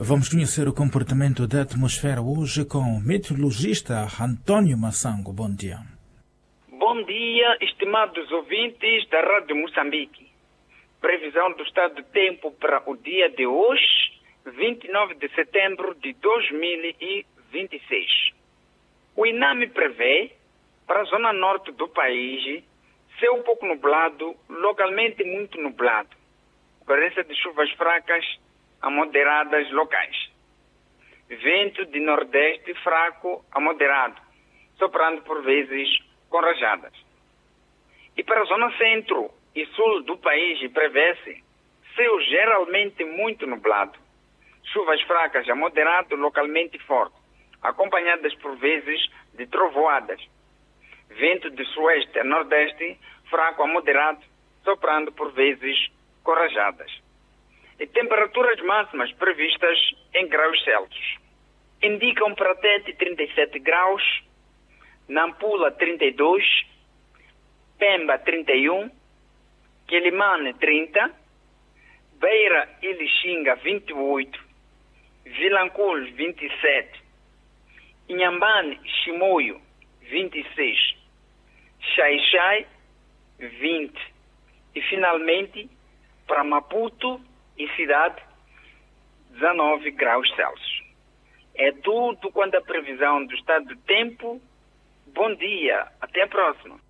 Vamos conhecer o comportamento da atmosfera hoje com o meteorologista Antônio Massango. Bom dia. Bom dia, estimados ouvintes da Rádio Moçambique. Previsão do estado do tempo para o dia de hoje, 29 de setembro de 2026. O INAME prevê, para a zona norte do país, céu um pouco nublado, localmente muito nublado. Ocorrência de chuvas fracas a moderadas locais. Vento de nordeste fraco a moderado, soprando por vezes com rajadas. E para a zona centro e sul do país prevê-se céu geralmente muito nublado, chuvas fracas a moderado, localmente forte, acompanhadas por vezes de trovoadas. Vento de sueste a nordeste fraco a moderado, soprando por vezes com rajadas. E temperaturas máximas previstas em graus Celsius. Indicam para Tete 37 graus, Nampula 32, Pemba 31, Quelimane 30, Beira e Lixinga 28, Vilanculo 27, Inhambane e Chimoio 26, Xai-Xai 20 e finalmente para Maputo e cidade 19 graus Celsius. É tudo quanto a previsão do estado do tempo. Bom dia, até a próxima.